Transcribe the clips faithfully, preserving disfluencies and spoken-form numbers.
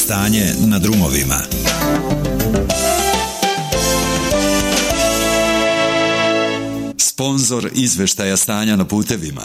Stanje na drumovima. Sponzor izveštaja stanja na putevima.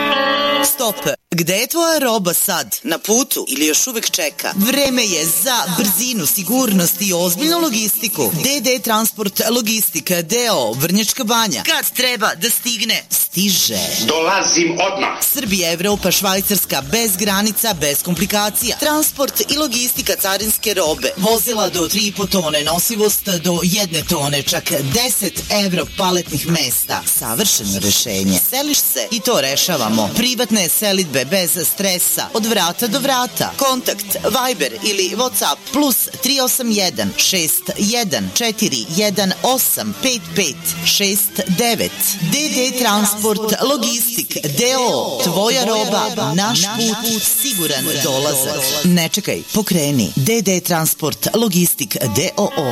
Stop! Gde je tvoja roba sad? Na putu ili još uvek čeka? Vreme je za brzinu, sigurnost i ozbiljnu logistiku. D D Transport Logistika D O Vrnjačka Banja. Kad treba da stigne, stiže. Dolazim odmah. Srbija, Evropa, Švajcarska, bez granica, bez komplikacija. Transport i logistika carinske robe. Vozila do tri i po tone, nosivost do jedne tone, čak deset evro paletnih mesta. Savršeno rešenje. Seliš se i to rešavamo. Privatne selidbe bez stresa, od vrata do vrata. Kontakt Viber ili WhatsApp plus tri osam jedan šest jedan četiri jedan osam pet pet šest devet. D D Transport Logistik D O. Tvoja roba, naš put, siguran dolazak. Ne čekaj, pokreni. D D Transport Logistik D O O.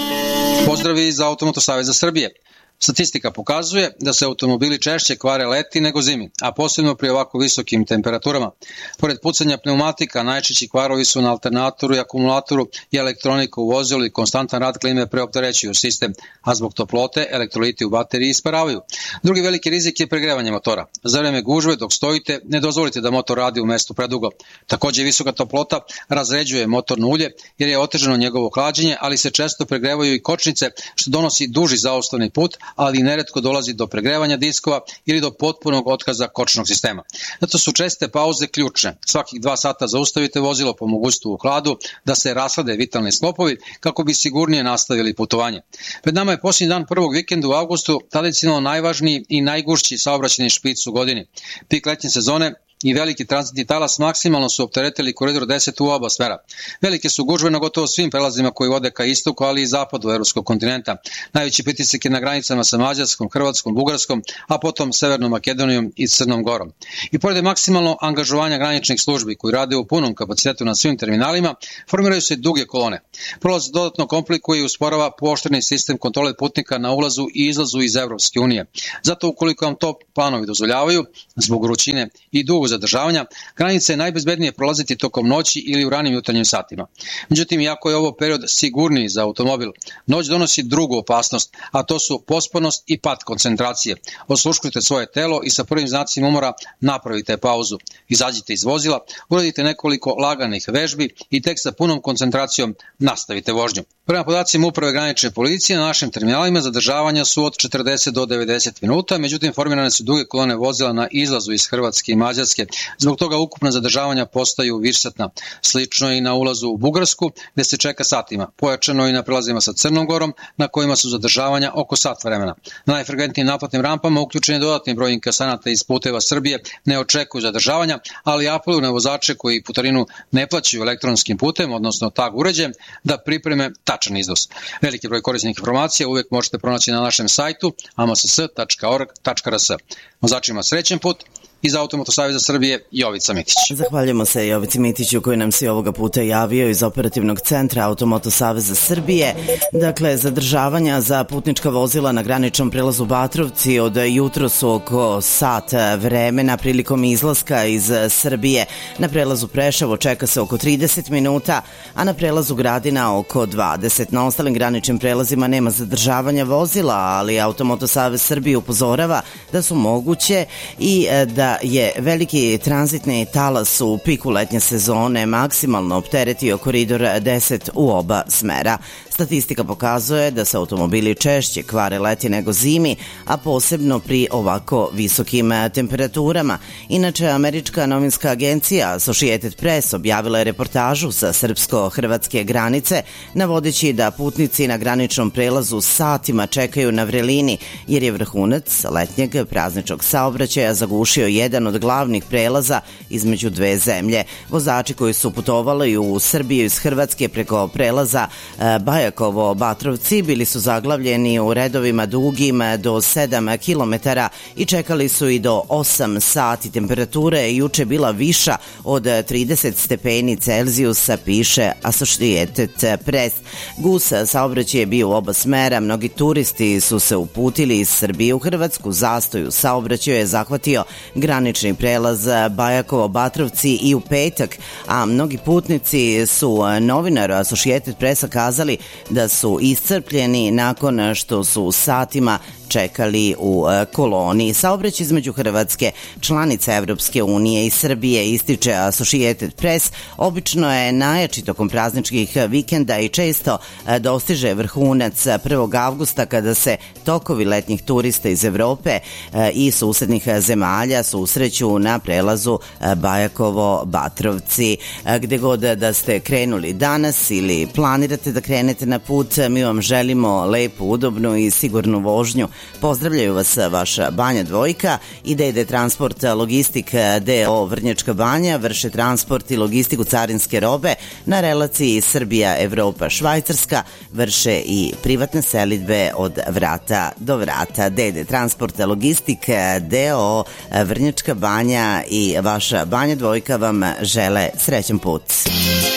Pozdravi iz Automoto Saveza Srbije. Statistika pokazuje da se automobili češće kvare leti nego zimi, a posebno pri ovako visokim temperaturama. Pored pucanja pneumatika, najčešći kvarovi su na alternatoru i akumulatoru i elektronika u vozilu i konstantan rad klime preopterećuju sistem, a zbog toplote elektroliti u bateriji isparavaju. Drugi veliki rizik je pregrevanje motora. Za vreme gužve dok stojite ne dozvolite da motor radi u mestu predugo. Takođe visoka toplota razređuje motorno ulje jer je otežano njegovo hlađenje, ali se često pregrevaju i kočnice što donosi duži zaustavni put, ali neretko dolazi do pregrevanja diskova ili do potpunog otkaza kočnog sistema. Zato su česte pauze ključne. Svakih dva sata zaustavite vozilo po mogućstvu u hladu da se raslade vitalni sklopovi kako bi sigurnije nastavili putovanje. Pred nama je posljednji dan prvog vikenda u avgustu, tradicionalno najvažniji i najgušći saobraćajni špic u godini. Pik letnje sezone i veliki tranzitni talas maksimalno su opteretili koridor deset u oba smera. Velike su gužve na gotovo svim prelazima koji vode ka istoku, ali i zapadu evropskog kontinenta. Najveći pritisak je na granicama sa Mađarskom, Hrvatskom, Bugarskom, a potom Severnom Makedonijom i Crnom Gorom. I pored maksimalno angažovanja graničnih službi koji rade u punom kapacitetu na svim terminalima, formiraju se duge kolone. Prolaz dodatno komplikuje i usporava pooštreni sistem kontrole putnika na ulazu i izlazu iz Evropske unije. Zato ukoliko vam to planovi dozvoljavaju, zbog vrućine i dugo zadržavanja, granice je najbezbednije prolaziti tokom noći ili u ranim jutarnjim satima. Međutim, iako je ovo period sigurniji za automobil, noć donosi drugu opasnost, a to su pospanost i pad koncentracije. Osluškujte svoje telo i sa prvim znacima umora napravite pauzu. Izađite iz vozila, uradite nekoliko laganih vežbi i tek sa punom koncentracijom nastavite vožnju. Prema podacima Uprave granične policije, na našim terminalima zadržavanja su od četrdeset do devedeset minuta, međutim formirane su duge kolone vozila na izlazu iz Hrvatske i Mađarske. Zbog toga ukupna zadržavanja postaju višesatna. Slično je i na ulazu u Bugarsku, gde se čeka satima. Pojačano i na prelazima sa Crnom Gorom, na kojima su zadržavanja oko sat vremena. Na najfrekventnijim naplatnim rampama uključen je dodatni broj inkasanata iz puteva Srbije, ne očekuju zadržavanja, ali apeluju na vozače koji putarinu ne plaćaju elektronskim putem, odnosno tag uređajem, da pripreme tačan iznos. Veliki broj korisnih informacija uvek možete pronaći na našem sajtu a m s s tačka org tačka r s. Vozačima srećen put. Iz Automoto Saveza Srbije, Jovica Mitić. Zahvaljujemo se Jovici Mitiću koji nam se ovoga puta javio iz operativnog centra Automoto Saveza Srbije. Dakle, zadržavanja za putnička vozila na graničnom prelazu Batrovci od jutro su oko sat vremena prilikom izlaska iz Srbije. Na prelazu Preševo čeka se oko trideset minuta, a na prelazu Gradina oko dvadeset. Na ostalim graničnim prelazima nema zadržavanja vozila, ali Automoto Savez Srbije upozorava da su moguće i da je veliki tranzitni talas u piku letnje sezone maksimalno opteretio koridor deset u oba smera. Statistika pokazuje da se automobili češće kvare leti nego zimi, a posebno pri ovako visokim temperaturama. Inače, američka novinska agencija Associated Press objavila je reportažu sa srpsko-hrvatske granice, navodeći da putnici na graničnom prelazu satima čekaju na vrelini, jer je vrhunac letnjeg prazničnog saobraćaja zagušio jedan od glavnih prelaza između dve zemlje. Vozači koji su putovali u Srbiju iz Hrvatske preko prelaza Bajakovo-Batrovci bili su zaglavljeni u redovima dugim do sedam kilometara i čekali su i do osam sati. Temperatura je juče bila viša od trideset stepeni Celzijusa, piše Associated Press. Gus saobraćaj je bio u oba smera, mnogi turisti su se uputili iz Srbije u Hrvatsku, zastoj u saobraćaju je zahvatio granični granični prelaz Bajakovo-Batrovci i u petak, a mnogi putnici su novinaru Associated Pressa kazali da su iscrpljeni nakon što su satima čekali u koloni. Saobraćaj između Hrvatske, članice Evropske unije i Srbije, ističe Associated Press, obično je najjači tokom prazničkih vikenda i često dostiže vrhunac prvog avgusta kada se tokovi letnjih turista iz Evrope i susednih zemalja susreću na prelazu Bajakovo-Batrovci. Gde god da ste krenuli danas ili planirate da krenete na put, mi vam želimo lepu, udobnu i sigurnu vožnju. Pozdravljaju vas vaša Banja Dvojka i D D Transport Logistik D O Vrnjačka Banja vrše transport i logistiku carinske robe na relaciji Srbija-Evropa-Švajcarska, vrše i privatne selidbe od vrata do vrata. D D Transport Logistik D O Vrnjačka Banja i vaša Banja Dvojka vam žele srećan put.